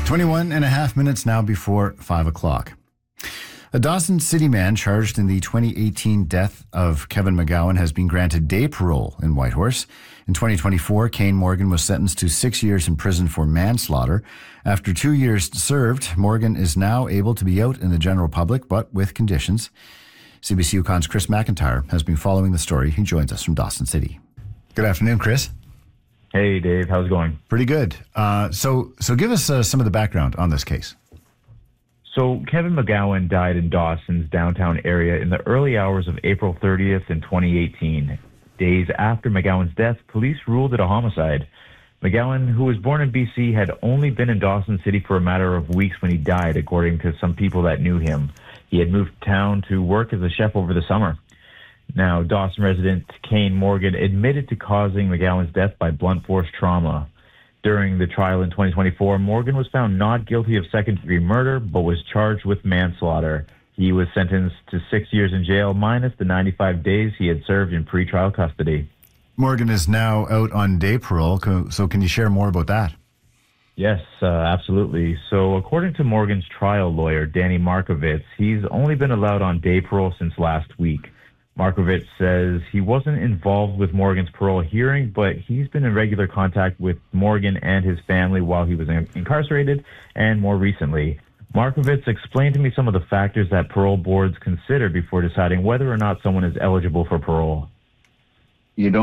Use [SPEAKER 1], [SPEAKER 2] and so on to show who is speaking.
[SPEAKER 1] 21 and a half minutes now before 5 o'clock. A Dawson City man charged in the 2018 death of Kevin McGowan has been granted day parole in Whitehorse. In 2024, Kane Morgan was sentenced to 6 years in prison for manslaughter. After 2 years served, Morgan is now able to be out in the general public, but with conditions. CBC Yukon's Chris McIntyre has been following the story. He joins us from Dawson City. Good afternoon, Chris.
[SPEAKER 2] Hey, Dave. How's it going?
[SPEAKER 1] Pretty good. So give us some of the background on this case.
[SPEAKER 2] So Kevin McGowan died in Dawson's downtown area in the early hours of April 30th in 2018. Days after McGowan's death, police ruled it a homicide. McGowan, who was born in BC, had only been in Dawson City for a matter of weeks when he died, according to some people that knew him. He had moved to town to work as a chef over the summer. Now, Dawson resident Kane Morgan admitted to causing McGowan's death by blunt force trauma. During the trial in 2024, Morgan was found not guilty of second-degree murder, but was charged with manslaughter. He was sentenced to 6 years in jail, minus the 95 days he had served in pretrial custody.
[SPEAKER 1] Morgan is now out on day parole, so can you share more about that?
[SPEAKER 2] Yes, absolutely. So according to Morgan's trial lawyer, Danny Markovitz, he's only been allowed on day parole since last week. Markovitz says he wasn't involved with Morgan's parole hearing, but he's been in regular contact with Morgan and his family while he was incarcerated and more recently. Markovitz explained to me some of the factors that parole boards consider before deciding whether or not someone is eligible for parole.
[SPEAKER 3] You don't